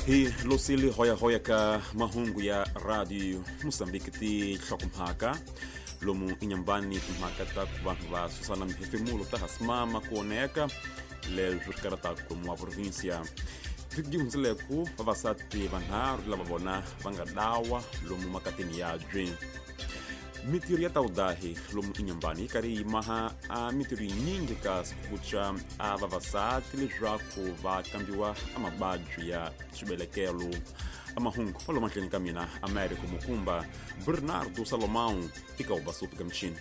Hi losili hoya ka mahungu ya radio Mozambique ti hlokumhaka lomu inyambani timhaka ta vanhu va susana mihefemulo ta hasimama kuoneka leswi karata kuma provincia vigihunzileku vavasati vanharhu lava vona va nga dawa lomu makatini ya Dwi. Mitiri ya taudahi lomu inyambani kari yimaha a mitiri nyingi ka sikucha a vavasati leswaku va kambiwa amabadju ya xibelekelo amahungu palo mahlweni ka mina America Mukumba Bernardo Salomão ika ubasupi ka mchini.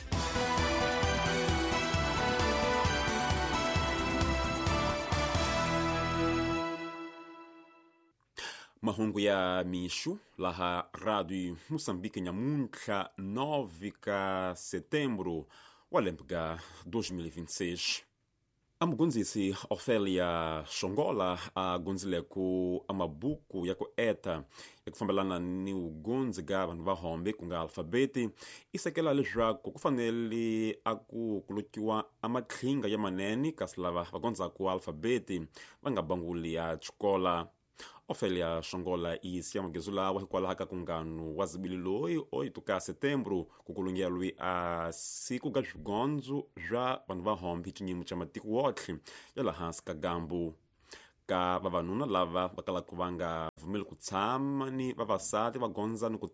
Mahungu ya mishu laha radio Moçambique nyamunka 9 ka setembro wa lemga 2026. Amugunzisi Ofelia Shongola agunzileku amabuku ya kueta ya kufambelana ni ugunzi ga vanhu vahombe kunga alfabeti isekela leswaku kufanele akukulukiwa amakhinga ya maneni kasi lava vagonza ku alfabeti va nga banguli ya chikola. Ofelia Shongola isiyamugezula wahikwalaha ka kunganu wa zibili loyi 8 ka setembro kukulungia lui a siku ga zvigondzo zva vanhu vahombe chinyimo cha matiko wotlhe ya lahansi ka gambu ka vavanuna lava vakalaku va nga vumeli ku tshama ni vavasati vagonza ni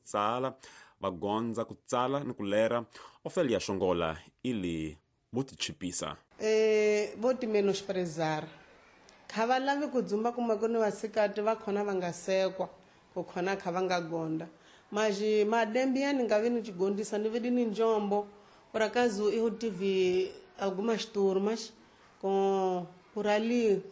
kutsala ni kulera. Ofelia Shongola ili vutichipisa voti menosprezar khava lavi ku dzumba kuma kuni vasikati va khona va nga sekwa ku khona kha va nga gonda maji madembi ya ni nga vi ni chigondisa ni vidi ni njombo por acaso eu tive algumas turmas com por ali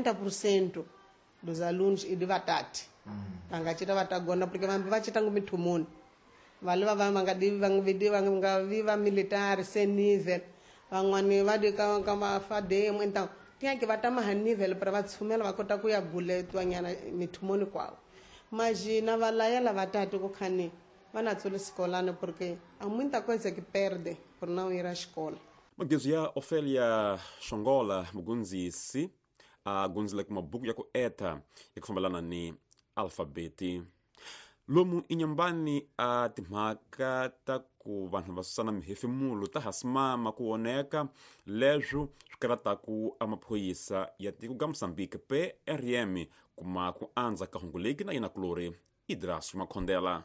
40% dos alunos e de vatati vanga chita vatagonda porque vambi vachita ngumithumuni vale va nga divi vanga viva military se nível van'wani va di ka mafademo então tinha que bater mais nível para vatsumela va kota ku ya buletwa nyana mithumoni kwao mas na valayela vatatu ku khani vana tsole sikolane porque há muita coisa que perde por não ir à escola. Magezo ya Ofelia Shongola mugunzisi agunzile ku mabuku ya kueta ya kufambelana ni alfabeti lomu inyambani a timhaka ta ku vanhu va susana mihefemulo ta hasimama kuoneka leswo swikarataku amaphoyisa ya tiko ga Moçambique PRM kuma ku anza kahunguleki na inakulori Idrasio Makhondela.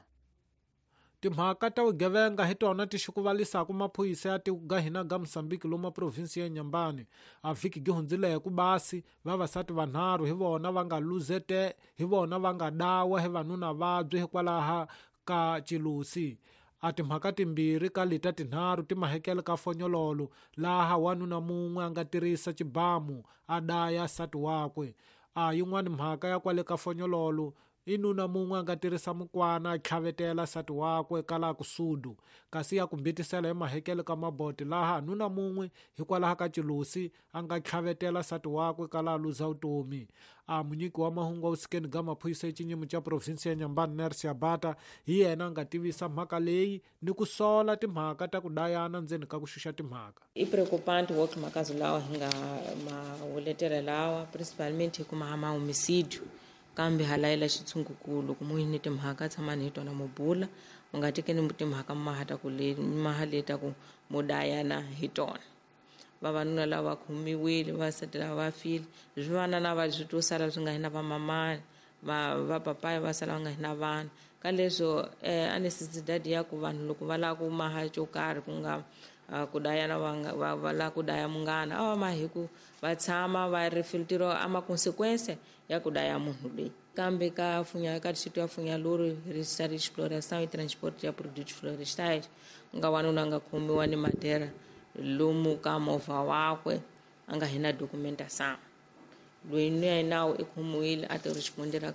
Timhaka ta vugevenga hi tona ti xikuvalisaka maphoyisa ya tiko ga hina ga Moçambique lomu provinsi ya Nyambani a vhiki gi hundzileku basi vavasati vanharhu hi vona va nga luzete hi vona va nga dawa hi vanuna vabye hikwalaha ka Chilusi. A timhaka timbirhi ka leta tinharhu ti mahekele ka Fonyololo laha wanuna mun'we a nga tirhisa chibamu a daya sati wakwe. A yin'wani mhaka ya kwale ka Fonyololo inuna mun'we a nga tirhisa mukwana a tlhavetela sati wakwe kala kusudu kasi ya kumbitisela hi mahekele ka Maboti laha nuna mun'we hikwalaha ka Chilusi a nga tlhavetela sati wakwe kala luza vutomi. A munyiki wa mahungu wa usikeni ga maphoyisa chinyimo cha provinsi ya Nyambani Nersia Bata hi yena a nga tivisa mhaka leyi ni ku sola timhaka ta ku dayana ndzeni ka ku xuxa timhaka. I preocupante woke makazi lawa hi nga mahuletela lawa principalmente hi kuma hama homicídio kambe halayela xitshungukulu kumuhini timhaka tsamani hi tona mobula u nga tekeni timhaka mahaleta ku mudayana hi tona vavanuna lava khumiwile vasati lava va file zvivana na va to sala swi nga hina va mamani va papaya va sala va nga hina vana ka leswo a necessidade ya ku vanhu loko va lava ku maha xo karhi ku nga ku dayana va lava ku daya munghana a va mahi ku va tshama va refiltiro a maconsequência ya ku daya munhu leyi kambe ka distrito ya Funyaluri Registrar de Exploração e Transporte de Produtos Florestais nga wanuna nga khomiwa ni madera lomu ka movha wakwe a nga hina documentação loyi ni nawu i khomiwile a ti respondera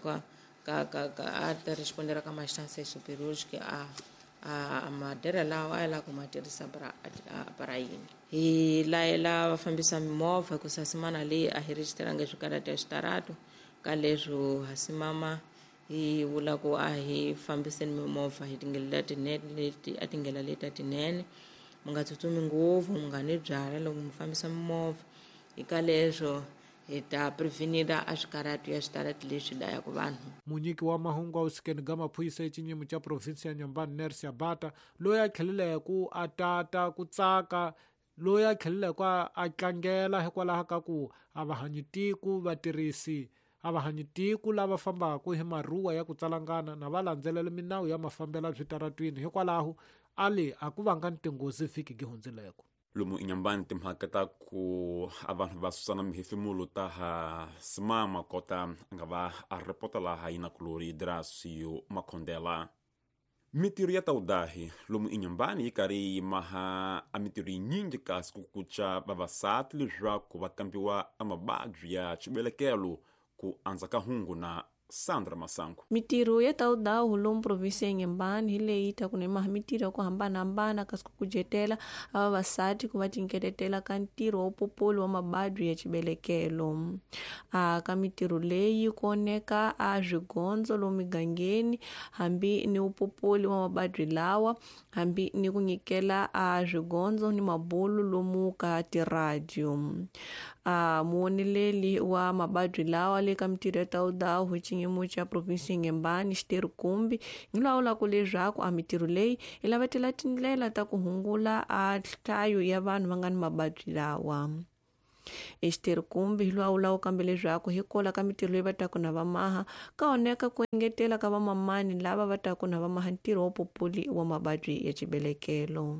a respondera ka mastanças superiores que a madera lawa a la ku matirhisa para yini hi layela vafambisa mimovha ku sasimana leyi a hi registranga swikarata switarato ka leswo hasimama hi vula ku a hi fambiseni mimovha hi tingela leti tinene mu nga tsutsumi ngopfu mu nga ni byala loko mu fambisa mimovha hi ka leswo hi ta prevenira a swikarati ya switarati leswi dlayaku vanhu. munyiki wa mahungu a usikeni ga maphorisa echinyimi cha provinsi ya Nyambani Nersi Abata loyi a tlhelileku a tata ku tsaka loyi a tlhelileku a tlangela hikwalaho ka ku a vahanyitiku vatirhisi a vahanyitiku lava fambaku hi maruwa ya ku tsalangana na va landzelela minawu ya mafambela switaratwini hikwalaho ali a ku vanga ntinghozi vhiki gi hundzileko. lomu inyambani timhaka ta ku a vanhu va susana mihefemulo ta ha simama kota nga va a repota laha yina kulori Drasio Makhondela. Mitirho ya taudahi lomu inyambani yi karhi yi maha a mitirho yinyingi kasi ku kucha vavasati leswaku va kambiwa a mavabyi ya xibelekelo ku andza ka hungu na Sandra Masangu. Mitirho ya taudahu lomu provinsi ya Nyambani hi leyi ta ku ni maha mitirho ya ku hambanahambana kasi ku kujetela a vavasati ku va tinketetela ka ntirho wa upopoli wa mabadwi ya xibelekelo. Ka mitirho leyi ku oneka a swigondzo lomu migangeni hambi ni upopoli wa mabadwi lawa hambi ni ku nyikela a swigondzo ni mabulu lomu ka tiradio. Muoneleli wa mabadwi lawa le ka mitirho ya taudahu hi chinyimo cha provinsi ya Nyambani Esther Kumbi ni lawula ku leswaku a mitirho leyi yi lavetela tindlela ta ku hungula a nhlayo ya vanhu va nga ni mabadwi lawa. Esther Kumbi hi lawula kambe leswaku hi kola ka mitirho leyi va taku na vamaha ka oneka ku engetela ka vamamani lava va taku na vamaha ntirho wa popoli wa mabadwi ya xibelekelo.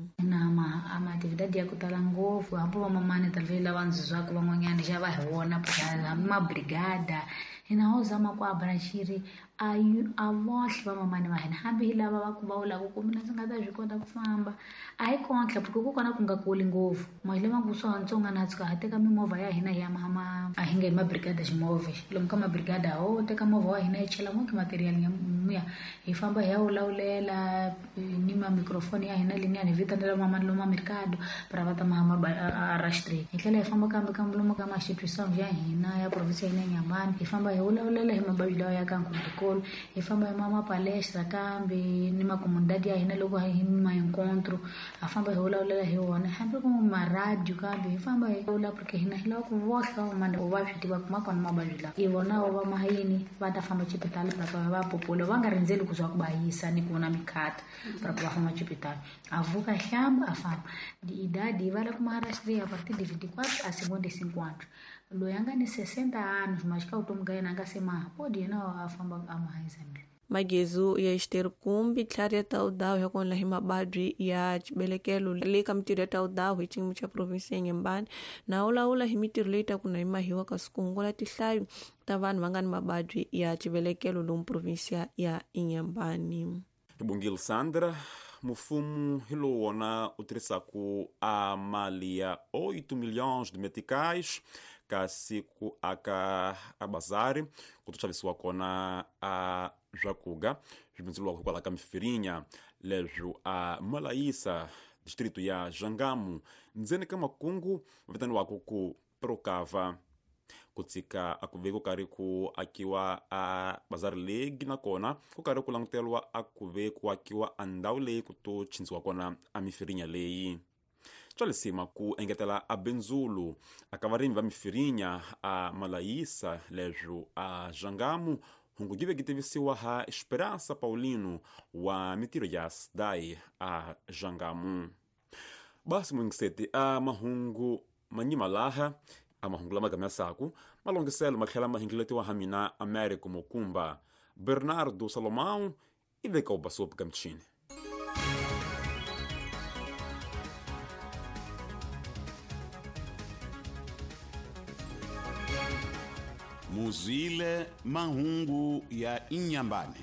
Na atividade ya ku tala ngopfu hambi vamamani talvele lava ndzizwaku van'wanyana xa va hi wona hambi mabrigada hina ho zama ku abraxiri a vohle vamamani va hina hambi hi lava va ku va wulaku ku mina ndzi nga ta swi kota ku famba a hi konhla porque ku kona ku nga kuli ngopfu ma hi lava ku switsonga na tsika ha teka mimovha ya hina hi ya a hi nge hi mabrigada ximovha lomu ka mabrigada ho teka movha wa hina hi chela n'weki material ya muya hi famba hi ya wulawulela ni mamicrofoni ya hina leniya ni vitanela vamamani lomu mercado para va ta mahama arashtri hi tlhela hi famba kambe ka lomu ka maxitwisano ya hina ya provinsi ya hina ya Nyambani hi famba hi wulawulela hi mabadwi lawa ya ka Nkulutukulu hi famba hi mapalestra kambe ni makomunidadi ya hina loko hi ma-encontro ha famba hi wulawulela hi wona hambi ku maradio kambe hi famba hi wula porque hina hi lava ku vohla vamamani va swi tiva ku ma kona mabadwi lawa hi vona va mahayini va ta famba chipitali para va popolo va nga rindzeli ku zwa ku va yisa ni ku vona mikhata para ku va famba chipitali a vuka hlamba a famba idadi va la ku maharashtri a partir de 24 a 55 loyi a nga ni 60 anos mas ka utomi ka yena a nga se maha podi yena a famba a mahayisani. Magezu ya Esther Kumbi tlhari ya taudahu ya kuonla hi mabadwi ya xibelekelo le ka mitirho ya taudahu hi chinyimo cha provinsi ya Nyambani na wulawula hi mitirho leyi ta ku na yimahiwa kasi ku hungula tihlayo ta vanhu va nga ni mabadwi ya xibelekelo lomu provinsi ya Nyambani. Bongil Sandra, mufumo hi lowu wona u tirhisaku a mali ya 8 milhões de meticais kasi ku aka a bazari ku xavisiwa kona a Jacuga, xibindziliwaka hikwalaho ka mifirinha leswo a Malayisa distrito ya Jangamu ndzeni ka makungu vitaniwaka ku Procava ku tsika a ku ve ku karhi ku akiwa a bazari legi na kona ku karhi ku languteriwa a ku ve ku akiwa a ndhawu leyi ku to chindziwa kona a mifirinha leyi. Tswalisima ku engetela a benzulu aka varimi va mifirinha a Malayisa leswo a Jangamu hungu give gi tivisiwa ha Esperança Paulino wa mitirho ya SDAI a Jangamu. Basi mwingiseti a mahungu manyima laha a mahungu lama gamasaku malongiselo matlhela mahingiletiwa hamina Américo Mokumba Bernardo Salomão e veka ubasop gamchini. Muzile mahungu ya Inyambani.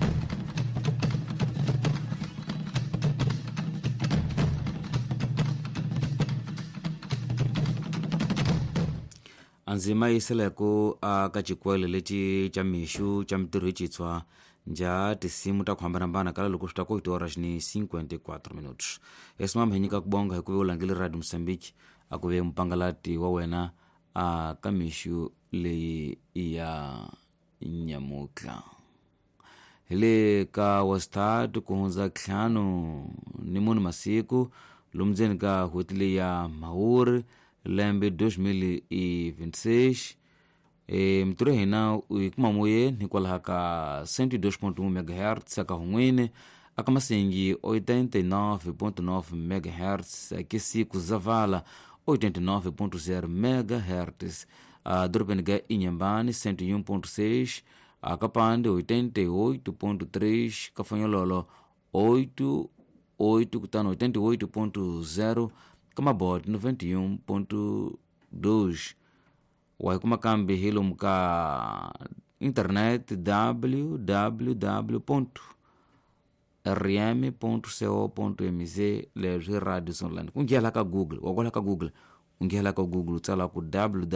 Anzima iseleko a ka chikwele leti cha mishu cha mitirho chitswa nja tisimu ta ku hambanahambana kala loko swi ta ku tiora ni 54 minutos. Esimama hi nyika ku bonga hi ku ve u langile Radio Mozambique a ku ve mupangalati wa wena a ka mishu leyi ya nyamutla hi le ka Westad ku hundza 5 ni mune masiku lomu ndzeni ka hoti leyi ya Mhawuri lembe 2026 mture hina ikuma moye ni kwala ka 102.1 MHz akahungwine akamasengi 89.9 MHz akisiku zavala 89.0 MHz dorpenga Inhambane 101.6 akapande 88.3 kafanyololo 88.0 kamabot 91.2 waikuma kambi hilo mka internet www.rm.co.mz le radios online kungiala ka Google wakola ka Google ungiala ka Google tsala ku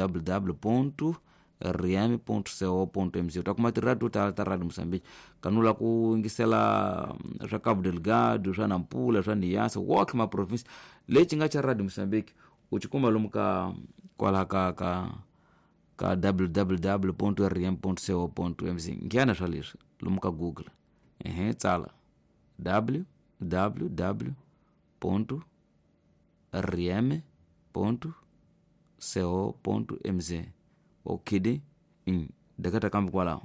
www.rm.co.mz utakuma radio ta radio Mozambique kanula ku ngisela swa Cabo Delgado swa Nampula swa Niassa woke ma province lechi nga cha radio Mozambique uchikuma lumka kwala ka www.rm.co.mz ngiana swalisho lumka Google tsala www.rm.co.mz okidi dakata kambi kwala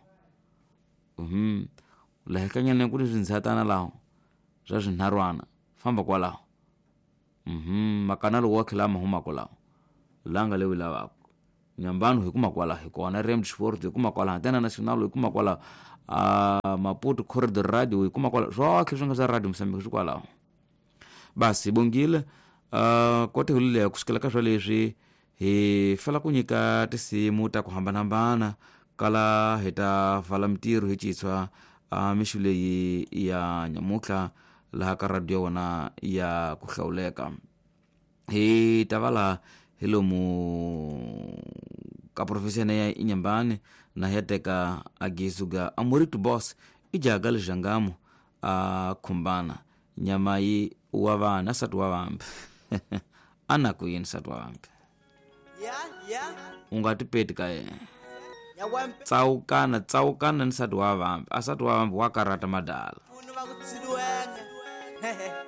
lahekanya ne kuri zinzatana lao zazi narwana famba kwala makanalo wakila mahuma kwala langa lewi la wako Nyambano hikuma kwala hikona rem sport hikuma kwala antena national hikuma kwala Maputo corridor radio hikuma kwala zoke zonga za radio Mozambique kwala basi bongile kote hulile kusikila kasho leswi he fala kunyika tisimu ta kuhambana kala heta vala mtiru hichitswa mishule ya Nyamuka la ka radio wana ya kuhlauleka he tavala hilo mu ka profession ya Inhambane na heteka agisuga amuritu boss ijagal jangamu kumbana nyamai wavana satwa vambe ana kuyin satwa vambe ungatipeteka tsaukana ni satwa vambe asatwa vambe wakarata madala